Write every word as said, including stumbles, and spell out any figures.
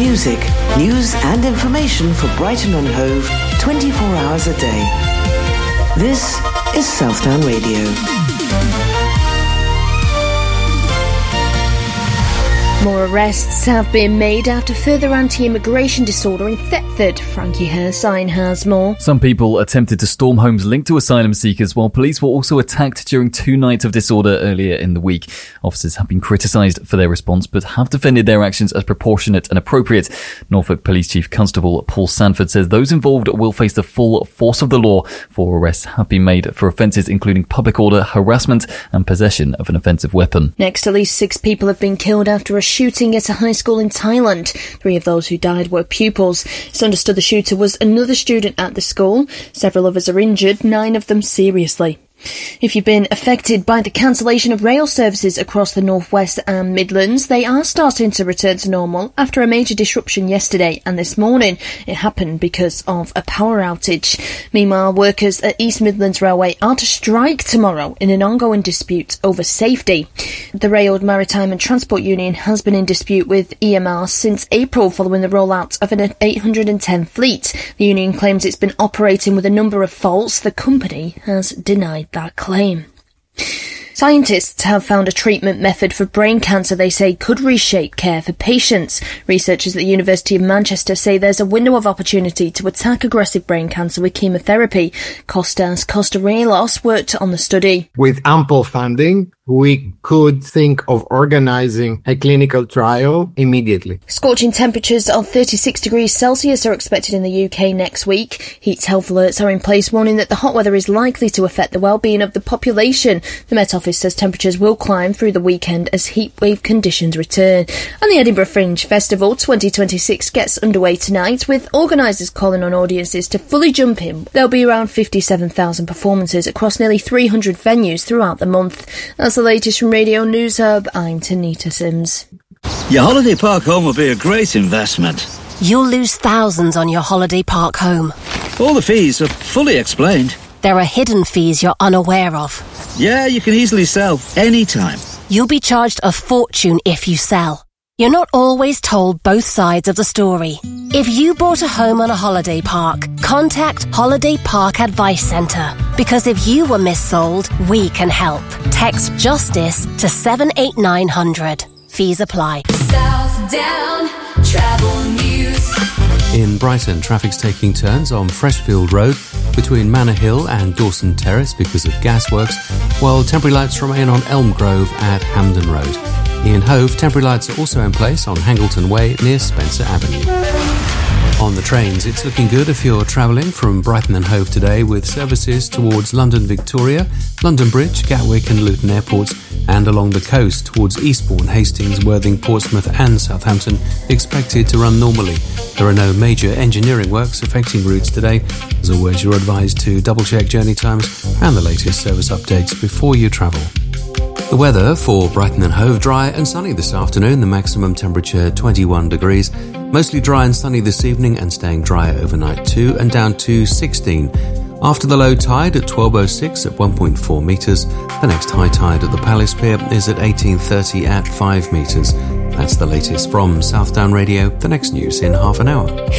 Music, news and information for Brighton and Hove twenty-four hours a day. This is Southdown Radio. More arrests have been made after further anti-immigration disorder in Thetford. Frankie Hersign has more. Some people attempted to storm homes linked to asylum seekers, while police were also attacked during two nights of disorder earlier in the week. Officers have been criticised for their response, but have defended their actions as proportionate and appropriate. Norfolk Police Chief Constable Paul Sanford says those involved will face the full force of the law. Four arrests have been made for offences including public order, harassment and possession of an offensive weapon. Next, at least six people have been killed after a shooting at a high school in Thailand. Three of those who died were pupils. It's understood the shooter was another student at the school. Several others are injured, nine of them seriously. If you've been affected by the cancellation of rail services across the North West and Midlands, they are starting to return to normal after a major disruption yesterday and this morning. It happened because of a power outage. Meanwhile, workers at East Midlands Railway are to strike tomorrow in an ongoing dispute over safety. The Rail, Maritime and Transport Union has been in dispute with E M R since April following the rollout of an eight hundred ten fleet. The union claims it's been operating with a number of faults. The company has denied that claim. Scientists have found a treatment method for brain cancer they say could reshape care for patients. Researchers at the University of Manchester say there's a window of opportunity to attack aggressive brain cancer with chemotherapy. Kostas Kostarelos worked on the study. With ample funding, we could think of organising a clinical trial immediately. Scorching temperatures of thirty-six degrees Celsius are expected in the U K next week. Heat health alerts are in place warning that the hot weather is likely to affect the well-being of the population. The Met Office says temperatures will climb through the weekend as heatwave conditions return. And the Edinburgh Fringe Festival twenty twenty-six gets underway tonight, with organisers calling on audiences to fully jump in. There'll be around fifty-seven thousand performances across nearly three hundred venues throughout the month. That's the latest from Radio News Hub. I'm Tanita Sims. Your holiday park home will be a great investment. You'll lose thousands on your holiday park home. All the fees are fully explained. There are hidden fees you're unaware of. Yeah, you can easily sell anytime. You'll be charged a fortune if you sell. You're not always told both sides of the story. If you bought a home on a holiday park, contact Holiday Park Advice Centre. Because if you were missold, we can help. Text JUSTICE to seven eight nine hundred. Fees apply. Southdown Travel News. In Brighton, traffic's taking turns on Freshfield Road between Manor Hill and Dawson Terrace because of gasworks, while temporary lights remain on Elm Grove at Hampden Road. In Hove, temporary lights are also in place on Hangleton Way near Spencer Avenue. On the trains, it's looking good if you're travelling from Brighton and Hove today, with services towards London Victoria, London Bridge, Gatwick and Luton airports, and along the coast towards Eastbourne, Hastings, Worthing, Portsmouth and Southampton expected to run normally. There are no major engineering works affecting routes today. As always, you're advised to double-check journey times and the latest service updates before you travel. The weather for Brighton and Hove: dry and sunny this afternoon, the maximum temperature twenty-one degrees. Mostly dry and sunny this evening and staying dry overnight too, and down to sixteen. After the low tide at twelve oh six at one point four metres, the next high tide at the Palace Pier is at eighteen thirty at five metres. That's the latest from Southdown Radio. The next news in half an hour.